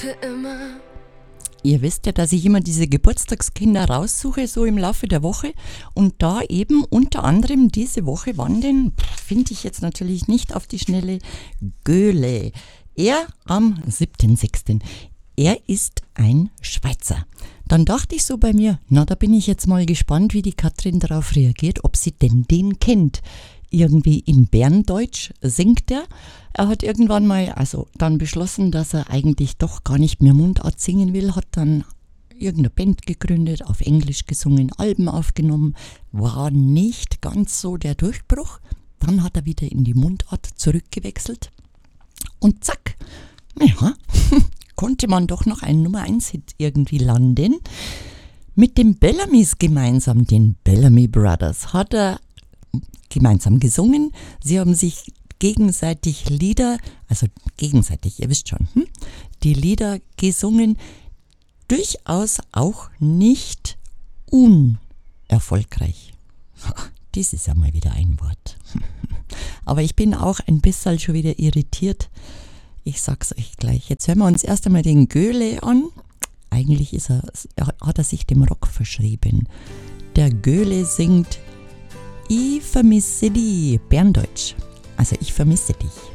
wollte immer. Ihr wisst ja, dass ich immer diese Geburtstagskinder raussuche, so im Laufe der Woche. Und da eben unter anderem diese Woche wandern, finde ich jetzt natürlich nicht auf die Schnelle, Göhle. Er am 7.6. Er ist ein Schweizer. Dann dachte ich so bei mir, na, da bin ich jetzt mal gespannt, wie die Katrin darauf reagiert, ob sie denn den kennt. Irgendwie in Berndeutsch singt er. Er hat irgendwann mal, also dann beschlossen, dass er eigentlich doch gar nicht mehr Mundart singen will, hat dann irgendeine Band gegründet, auf Englisch gesungen, Alben aufgenommen, war nicht ganz so der Durchbruch. Dann hat er wieder in die Mundart zurückgewechselt und zack, ja, konnte man doch noch einen Nummer-1-Hit irgendwie landen. Mit den Bellamys gemeinsam, den Bellamy Brothers, hat er gemeinsam gesungen. Sie haben sich gegenseitig Lieder, also gegenseitig, ihr wisst schon, die Lieder gesungen, durchaus auch nicht unerfolgreich. Das ist ja mal wieder ein Wort. Aber ich bin auch ein bisschen schon wieder irritiert. Ich sag's euch gleich. Jetzt hören wir uns erst einmal den Göhle an. Eigentlich hat er sich dem Rock verschrieben. Der Göhle singt Ich vermisse dich, Berndeutsch. Also ich vermisse dich.